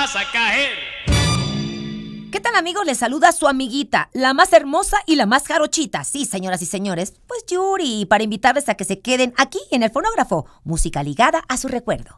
vas a caer. ¿Qué tal, amigos? Les saluda su amiguita, la más hermosa y la más jarochita. Sí, señoras y señores, pues Yuri, para invitarles a que se queden aquí en el fonógrafo. Música ligada a su recuerdo.